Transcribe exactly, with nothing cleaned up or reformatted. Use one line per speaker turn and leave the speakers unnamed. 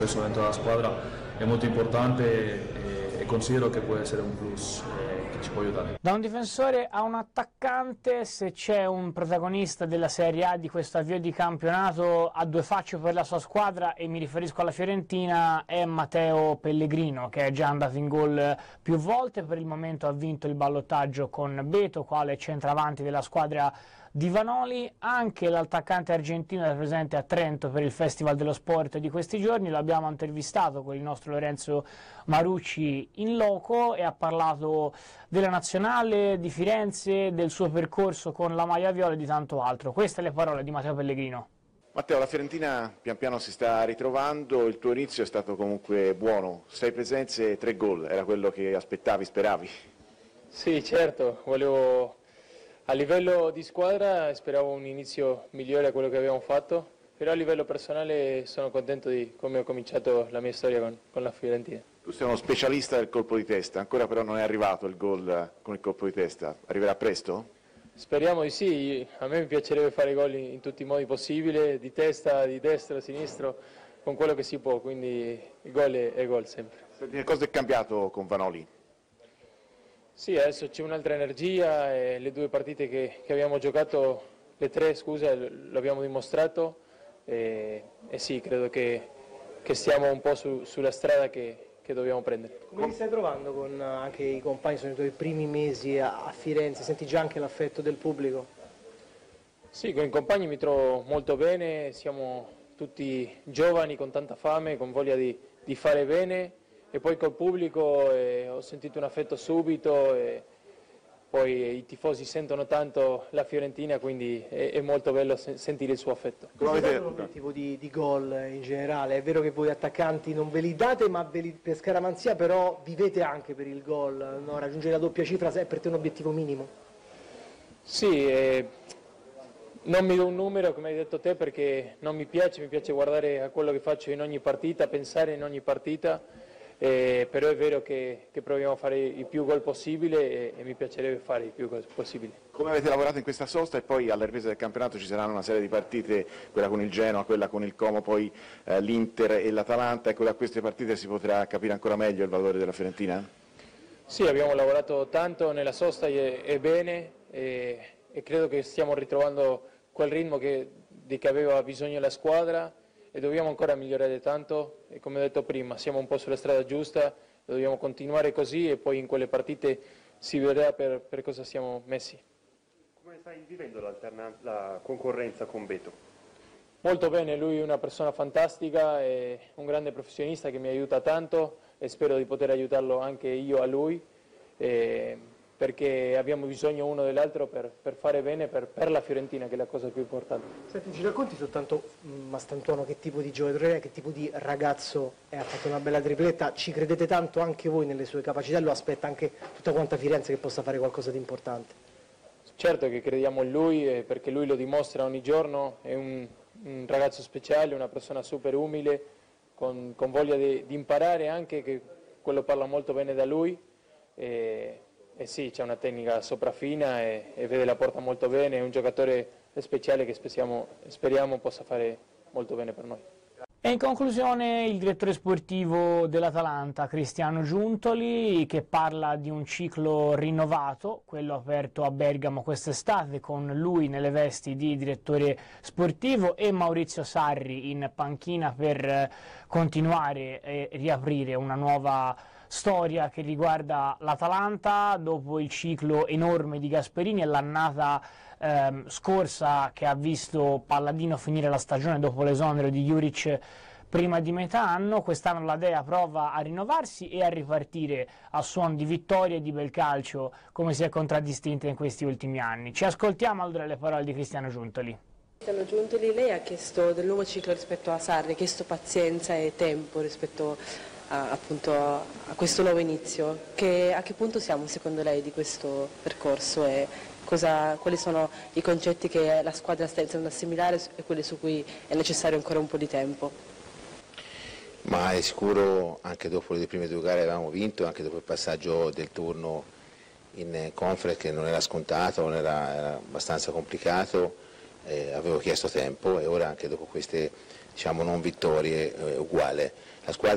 Questo dentro la squadra è molto importante e, e considero che può essere un plus eh, che ci può aiutare.
Da un difensore a un attaccante, se c'è un protagonista della Serie A di questo avvio di campionato a due facce per la sua squadra, e mi riferisco alla Fiorentina, è Matteo Pellegrino, che è già andato in gol più volte. Per il momento ha vinto il ballottaggio con Beto, quale centravanti della squadra di Vanoli. Anche l'attaccante argentino è presente a Trento per il Festival dello Sport di questi giorni. L'abbiamo intervistato con il nostro Lorenzo Marucci in loco e ha parlato della nazionale di Firenze, del suo percorso con la maglia viola e di tanto altro. Queste le parole di Matteo Pellegrino.
Matteo, la Fiorentina pian piano si sta ritrovando, il tuo inizio è stato comunque buono, sei presenze e tre gol, era quello che aspettavi, speravi?
Sì, certo, volevo... A livello di squadra speravo un inizio migliore a quello che abbiamo fatto, però a livello personale sono contento di come ho cominciato la mia storia con, con la Fiorentina.
Tu sei uno specialista del colpo di testa, ancora però non è arrivato il gol con il colpo di testa, arriverà presto?
Speriamo di sì, a me mi piacerebbe fare gol in, in tutti i modi possibili, di testa, di destra, sinistro, con quello che si può, quindi il gol è, è gol sempre.
Che cosa è cambiato con Vanoli?
Sì, adesso c'è un'altra energia e le due partite che, che abbiamo giocato, le tre scusa, l'abbiamo dimostrato e, e sì, credo che, che stiamo un po' su, sulla strada che, che dobbiamo prendere.
Come ti stai trovando con anche i compagni, sono i tuoi primi mesi a, a Firenze, senti già anche l'affetto del pubblico?
Sì, con i compagni mi trovo molto bene, siamo tutti giovani con tanta fame, con voglia di, di fare bene. E poi col pubblico eh, ho sentito un affetto subito e poi i tifosi sentono tanto la Fiorentina, quindi è, è molto bello sen sentire il suo affetto.
Come avete un obiettivo di, di gol in generale? È vero che voi attaccanti non ve li date, ma ve li, per scaramanzia però vivete anche per il gol, no? Raggiungere la doppia cifra è per te un obiettivo minimo?
Sì, eh, non mi do un numero come hai detto te perché non mi piace, mi piace guardare a quello che faccio in ogni partita, pensare in ogni partita. Eh, però è vero che, che proviamo a fare i più gol possibile e, e mi piacerebbe fare i più gol possibili.
Come avete lavorato in questa sosta e poi alla ripresa del campionato ci saranno una serie di partite, quella con il Genoa, quella con il Como, poi eh, l'Inter e l'Atalanta, ecco da queste partite si potrà capire ancora meglio il valore della Fiorentina?
Sì, abbiamo lavorato tanto nella sosta e, e bene e, e credo che stiamo ritrovando quel ritmo che, di che aveva bisogno la squadra. E dobbiamo ancora migliorare tanto e come ho detto prima siamo un po' sulla strada giusta, dobbiamo continuare così e poi in quelle partite si vedrà per, per cosa siamo messi.
Come stai vivendo la concorrenza con Beto?
Molto bene, lui è una persona fantastica, è un grande professionista che mi aiuta tanto e spero di poter aiutarlo anche io a lui eh, perché abbiamo bisogno uno dell'altro per, per fare bene per, per la Fiorentina, che è la cosa più importante.
Senti, ci racconti soltanto Mastantuono che tipo di giocatore è, che tipo di ragazzo è, ha fatto una bella tripletta, ci credete tanto anche voi nelle sue capacità, lo aspetta anche tutta quanta Firenze che possa fare qualcosa di importante?
Certo che crediamo in lui eh, perché lui lo dimostra ogni giorno, è un, un ragazzo speciale, una persona super umile, con, con voglia di, di imparare anche, che quello parla molto bene da lui. E, E sì, c'è una tecnica sopraffina e, e vede la porta molto bene, è un giocatore speciale che speriamo, speriamo possa fare molto bene per noi.
E in conclusione il direttore sportivo dell'Atalanta, Cristiano Giuntoli, che parla di un ciclo rinnovato, quello aperto a Bergamo quest'estate, con lui nelle vesti di direttore sportivo e Maurizio Sarri in panchina per continuare e riaprire una nuova storia che riguarda l'Atalanta dopo il ciclo enorme di Gasperini e l'annata ehm, scorsa che ha visto Palladino finire la stagione dopo l'esonero di Juric prima di metà anno. Quest'anno la Dea prova a rinnovarsi e a ripartire a suon di vittorie e di bel calcio come si è contraddistinta in questi ultimi anni. Ci ascoltiamo allora le parole di Cristiano Giuntoli.
Cristiano Giuntoli, lei ha chiesto del nuovo ciclo rispetto a Sarri, ha chiesto pazienza e tempo rispetto a, appunto, a questo nuovo inizio. Che, a che punto siamo secondo lei di questo percorso e cosa, quali sono i concetti che la squadra sta iniziando ad assimilare e quelli su cui è necessario ancora un po' di tempo?
Ma è sicuro, anche dopo le prime due gare avevamo vinto, anche dopo il passaggio del turno in conference che non era scontato, non era, era abbastanza complicato, eh, avevo chiesto tempo e ora anche dopo queste diciamo, non vittorie eh, uguale. La squadra